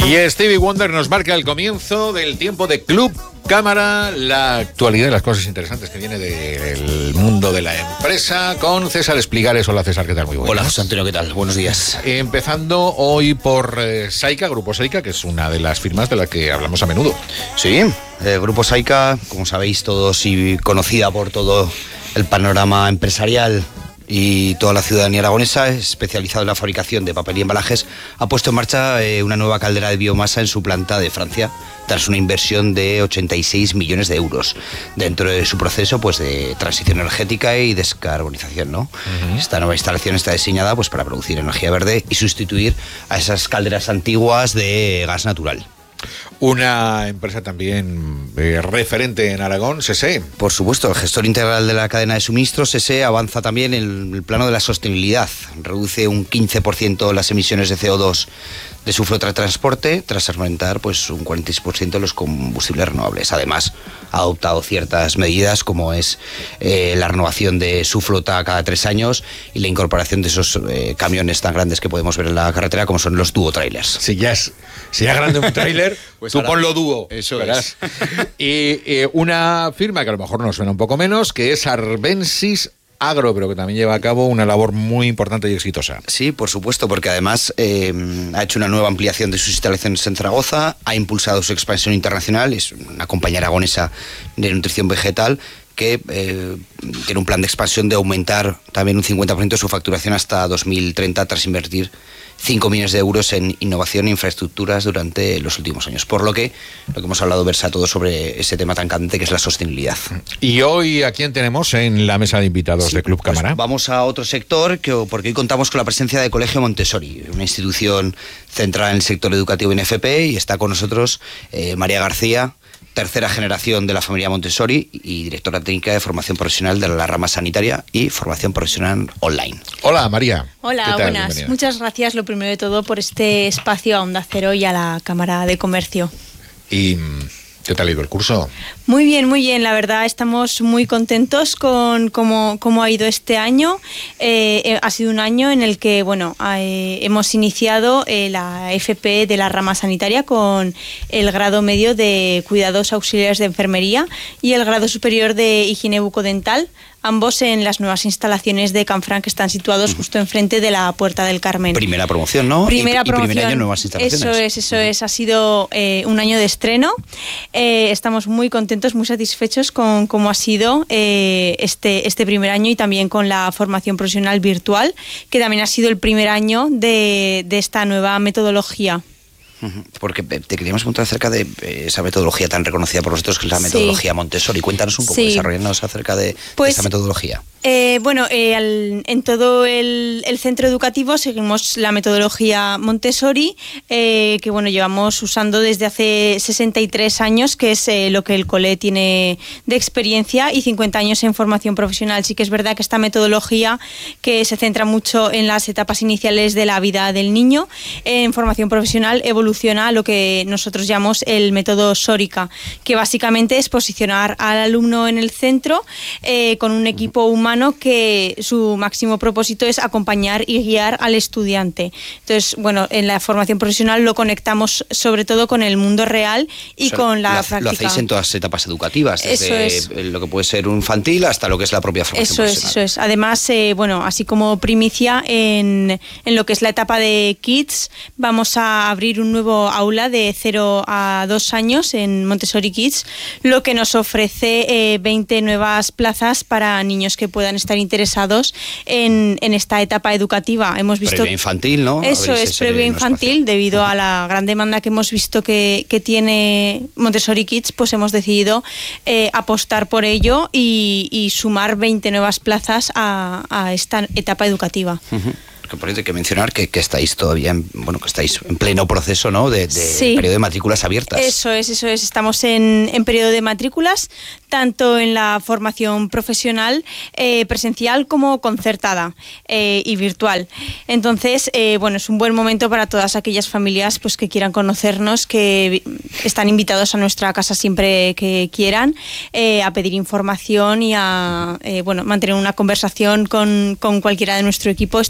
Y Stevie Wonder nos marca el comienzo del tiempo de Club Cámara, la actualidad y las cosas interesantes que viene del mundo de la empresa con César Espligares. Hola César, ¿qué tal? Muy buenas. Hola José Antonio, ¿qué tal? Buenos días. Empezando hoy por Saica, Grupo Saica, que es una de las firmas de la que hablamos a menudo. Sí, Grupo Saica, como sabéis todos y conocida por todo el panorama empresarial y toda la ciudadanía aragonesa, especializado en la fabricación de papel y embalajes, ha puesto en marcha una nueva caldera de biomasa en su planta de Francia, tras una inversión de 86 millones de euros dentro de su proceso pues de transición energética y descarbonización, ¿no? Esta nueva instalación está diseñada pues para producir energía verde y sustituir a esas calderas antiguas de gas natural. Una empresa también referente en Aragón, SESE. Por supuesto, el gestor integral de la cadena de suministros, SESE, avanza también en el plano de la sostenibilidad. Reduce un 15% las emisiones de CO2 de su flota de transporte, tras aumentar pues un 46% los combustibles renovables. Además, ha adoptado ciertas medidas como es la renovación de su flota cada 3 años y la incorporación de esos camiones tan grandes que podemos ver en la carretera como son los dúo trailers. Si ya es grande un tráiler, pues tú ponlo dúo. Eso verás. es. Y una firma que a lo mejor nos suena un poco menos, que es Arbensis Agro, pero que también lleva a cabo una labor muy importante y exitosa. Sí, por supuesto, porque además ha hecho una nueva ampliación de sus instalaciones en Zaragoza, ha impulsado su expansión internacional, es una compañía aragonesa de nutrición vegetal que tiene un plan de expansión de aumentar también un 50% su facturación hasta 2030 tras invertir 5 millones de euros en innovación e infraestructuras durante los últimos años. Por lo que hemos hablado versa todo sobre ese tema tan candente que es la sostenibilidad. Y hoy, ¿a quién tenemos en la mesa de invitados de Club Cámara? Pues vamos a otro sector, porque hoy contamos con la presencia de Colegio Montessori, una institución centrada en el sector educativo en FP, y está con nosotros María García, tercera generación de la familia Montessori y directora técnica de formación profesional de la rama sanitaria y formación profesional online. Hola, María. Hola, buenas. Bienvenida. Muchas gracias, lo primero de todo, por este espacio a Onda Cero y a la Cámara de Comercio. ¿Y qué tal ha ido el curso? Muy bien, la verdad estamos muy contentos con cómo ha ido este año. Ha sido un año en el que hemos iniciado la FP de la rama sanitaria con el grado medio de cuidados auxiliares de enfermería y el grado superior de higiene bucodental, ambos en las nuevas instalaciones de Canfranc que están situados justo enfrente de la Puerta del Carmen. Primera promoción, ¿no? Primera promoción. Primer año en nuevas instalaciones. Eso es. Ha sido un año de estreno. Estamos muy contentos, muy satisfechos con cómo ha sido este primer año y también con la formación profesional virtual, que también ha sido el primer año de esta nueva metodología. Porque te queríamos preguntar acerca de esa metodología tan reconocida por vosotros, que es la metodología Montessori. Cuéntanos un poco, desarrollanos acerca de esta metodología. En todo el centro educativo seguimos la metodología Montessori, que llevamos usando desde hace 63 años, que es lo que el cole tiene de experiencia, y 50 años en formación profesional. Sí que es verdad que esta metodología, que se centra mucho en las etapas iniciales de la vida del niño, en formación profesional evoluciona a lo que nosotros llamamos el método Sórica, que básicamente es posicionar al alumno en el centro con un equipo humano que su máximo propósito es acompañar y guiar al estudiante. Entonces, en la formación profesional lo conectamos sobre todo con el mundo real y con la práctica. Lo hacéis en todas etapas educativas, desde lo que puede ser un infantil hasta lo que es la propia formación profesional. Eso es. Además, así como primicia en lo que es la etapa de Kids, vamos a abrir un nuevo aula de 0 a 2 años en Montessori Kids, lo que nos ofrece 20 nuevas plazas para niños que puedan estar interesados en esta etapa educativa. Hemos visto previa infantil, ¿no? Eso es, previa infantil, debido a la gran demanda que hemos visto que tiene Montessori Kids, pues hemos decidido apostar por ello y sumar 20 nuevas plazas a esta etapa educativa. Que por eso hay que mencionar que estáis todavía que estáis en pleno proceso, ¿no? de periodo de matrículas abiertas. Eso es. Estamos en periodo de matrículas, tanto en la formación profesional presencial como concertada y virtual. Entonces, es un buen momento para todas aquellas familias pues que quieran conocernos, que están invitados a nuestra casa siempre que quieran, a pedir información y a mantener una conversación con cualquiera de nuestro equipo. Estaremos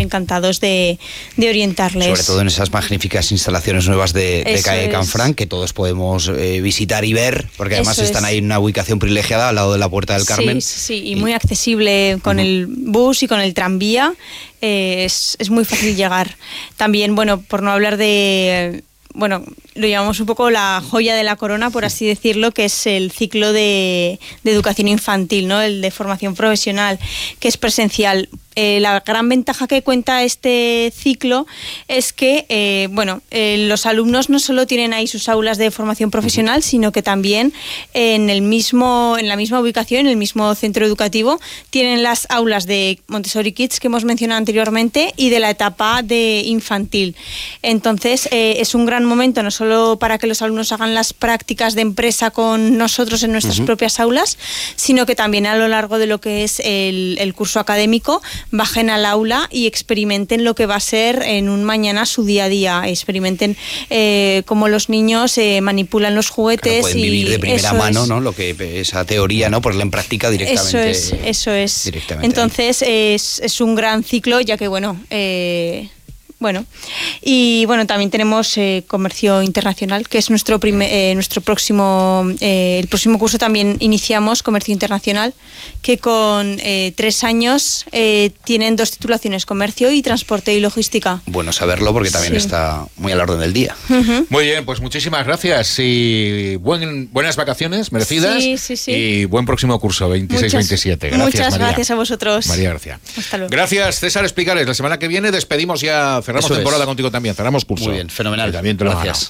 encantados de orientarles. Sobre todo en esas magníficas instalaciones nuevas de Calle Canfranc, que todos podemos visitar y ver, porque además están ahí en una ubicación privilegiada al lado de la Puerta del Carmen. Sí, y muy accesible con el bus y con el tranvía. Es muy fácil llegar. También, bueno, por no hablar de... Bueno, lo llamamos un poco la joya de la corona, por así decirlo, que es el ciclo de educación infantil, ¿no? El de formación profesional, que es presencial. La gran ventaja que cuenta este ciclo es que, los alumnos no solo tienen ahí sus aulas de formación profesional, sino que también en la misma ubicación, en el mismo centro educativo, tienen las aulas de Montessori Kids que hemos mencionado anteriormente y de la etapa de infantil. Entonces, es un gran momento no solo para que los alumnos hagan las prácticas de empresa con nosotros en nuestras propias aulas, sino que también a lo largo de lo que es el curso académico bajen al aula y experimenten lo que va a ser en un mañana su día a día, experimenten cómo los niños manipulan los juguetes. Pueden vivir de primera mano, ¿no? Lo que esa teoría, ¿no? Ponerla en práctica directamente. Eso es. Entonces es un gran ciclo, ya que también tenemos comercio internacional, que es nuestro próximo, el próximo curso también iniciamos comercio internacional, que con 3 años tienen 2 titulaciones, comercio y transporte y logística. Bueno saberlo porque también está muy a la orden del día. Muy bien, pues muchísimas gracias y buenas vacaciones merecidas. Sí. Y buen próximo curso 26-27. Gracias, muchas María. Gracias a vosotros. María García. Hasta luego. Gracias, César Espigares. La semana que viene despedimos ya, cerramos temporada contigo también, cerramos curso. Muy bien, fenomenal. También te lo gracias.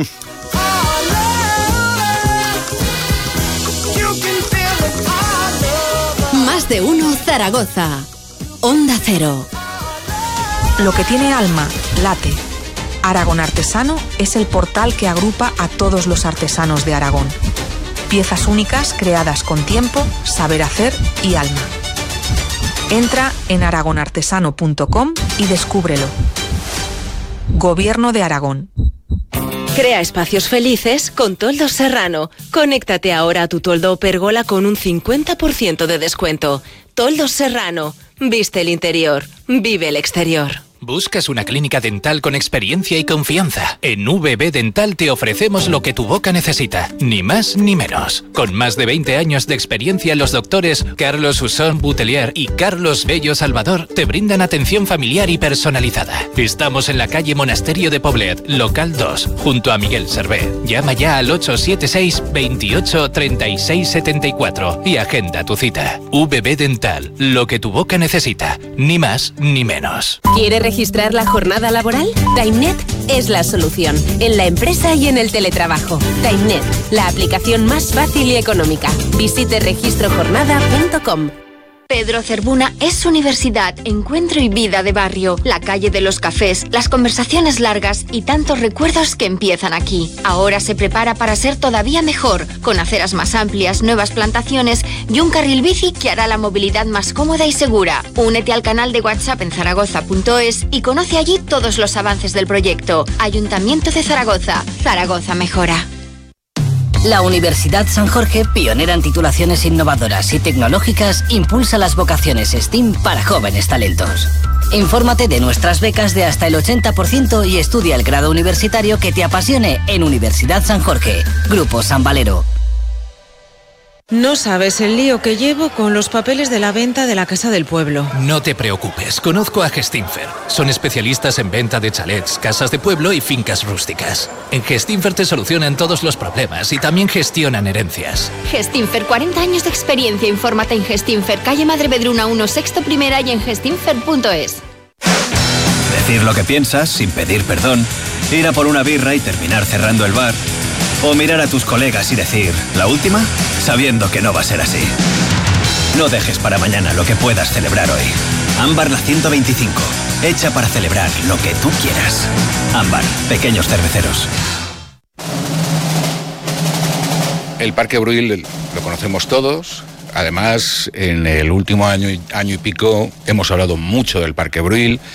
Más de uno Zaragoza. Onda Cero. Lo que tiene alma, late. Aragón Artesano es el portal que agrupa a todos los artesanos de Aragón. Piezas únicas creadas con tiempo, saber hacer y alma. Entra en aragonartesano.com y descúbrelo. Gobierno de Aragón. Crea espacios felices con Toldos Serrano. Conéctate ahora a tu toldo o pérgola con un 50% de descuento. Toldos Serrano. Viste el interior, vive el exterior. ¿Buscas una clínica dental con experiencia y confianza? En VB Dental te ofrecemos lo que tu boca necesita, ni más ni menos. Con más de 20 años de experiencia, los doctores Carlos Usón Butelier y Carlos Bello Salvador te brindan atención familiar y personalizada. Estamos en la calle Monasterio de Poblet, local 2, junto a Miguel Servé. Llama ya al 876 28 36 74 y agenda tu cita. VB Dental, lo que tu boca necesita, ni más ni menos. ¿Quiere registrar la jornada laboral? TimeNet es la solución, en la empresa y en el teletrabajo. TimeNet, la aplicación más fácil y económica. Visite registrojornada.com. Pedro Cervuna es universidad, encuentro y vida de barrio, la calle de los cafés, las conversaciones largas y tantos recuerdos que empiezan aquí. Ahora se prepara para ser todavía mejor, con aceras más amplias, nuevas plantaciones y un carril bici que hará la movilidad más cómoda y segura. Únete al canal de WhatsApp en zaragoza.es y conoce allí todos los avances del proyecto. Ayuntamiento de Zaragoza. Zaragoza mejora. La Universidad San Jorge, pionera en titulaciones innovadoras y tecnológicas, impulsa las vocaciones STEAM para jóvenes talentos. Infórmate de nuestras becas de hasta el 80% y estudia el grado universitario que te apasione en Universidad San Jorge. Grupo San Valero. No sabes el lío que llevo con los papeles de la venta de la Casa del Pueblo. No te preocupes, conozco a Gestinfer. Son especialistas en venta de chalets, casas de pueblo y fincas rústicas. En Gestinfer te solucionan todos los problemas y también gestionan herencias. Gestinfer, 40 años de experiencia. Infórmate en Gestinfer, calle Madre Vedruna 1, sexto primera y en gestinfer.es. Decir lo que piensas sin pedir perdón, ir a por una birra y terminar cerrando el bar. O mirar a tus colegas y decir, ¿la última? Sabiendo que no va a ser así. No dejes para mañana lo que puedas celebrar hoy. Ámbar la 125, hecha para celebrar lo que tú quieras. Ámbar, pequeños cerveceros. El Parque Bruil lo conocemos todos. Además, en el último año y pico hemos hablado mucho del Parque Bruil.